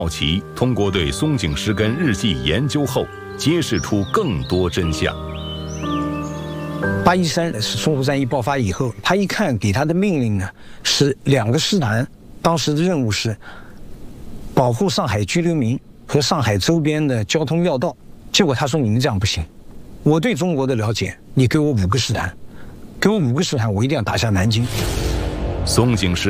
好奇通过对松井石根日记研究后，揭示出更多真相。 813是淞沪战役爆发以后，他一看给他的命令呢是2个师团，当时的任务是保护上海居留民和上海周边的交通要道。结果他说：“你们这样不行，我对中国的了解，你给我5个师团，给我5个师团，我一定要打下南京。” 松井石